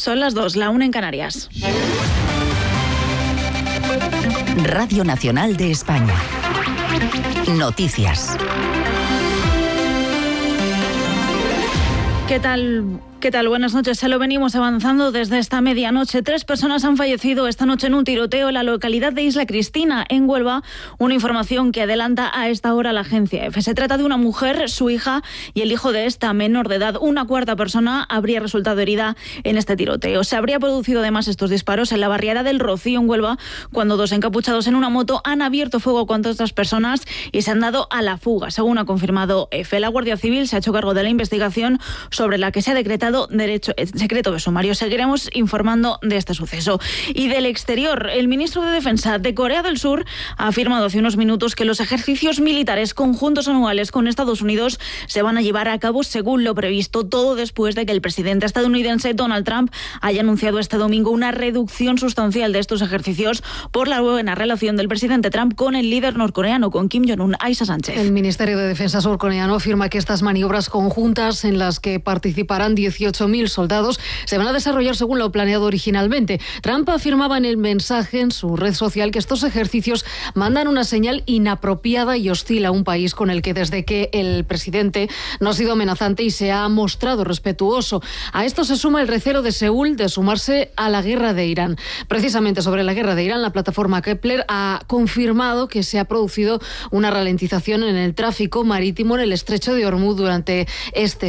Son las 2, la 1 en Canarias. Radio Nacional de España. Noticias. ¿Qué tal? Buenas noches. Se lo venimos avanzando desde esta medianoche. 3 personas han fallecido esta noche en un tiroteo en la localidad de Isla Cristina, en Huelva. Una información que adelanta a esta hora la agencia EFE. Se trata de una mujer, su hija y el hijo de esta, menor de edad. Una cuarta persona habría resultado herida en este tiroteo. Se habría producido además estos disparos en la barriada del Rocío, en Huelva, cuando 2 encapuchados en una moto han abierto fuego contra otras personas y se han dado a la fuga, según ha confirmado EFE. La Guardia Civil se ha hecho cargo de la investigación sobre la que se ha decretado secreto de sumario. Seguiremos informando de este suceso. Y del exterior, el ministro de Defensa de Corea del Sur ha afirmado hace unos minutos que los ejercicios militares conjuntos anuales con Estados Unidos se van a llevar a cabo según lo previsto, todo después de que el presidente estadounidense Donald Trump haya anunciado este domingo una reducción sustancial de estos ejercicios por la buena relación del presidente Trump con el líder norcoreano, con Kim Jong-un. Aisha Sánchez. El Ministerio de Defensa surcoreano afirma que estas maniobras conjuntas, en las que participarán 18.000 soldados, se van a desarrollar según lo planeado originalmente. Trump afirmaba en el mensaje en su red social que estos ejercicios mandan una señal inapropiada y hostil a un país con el que desde que el presidente no ha sido amenazante y se ha mostrado respetuoso. A esto se suma el recelo de Seúl de sumarse a la guerra de Irán. Precisamente sobre la guerra de Irán, la plataforma Kepler ha confirmado que se ha producido una ralentización en el tráfico marítimo en el estrecho de Hormuz durante este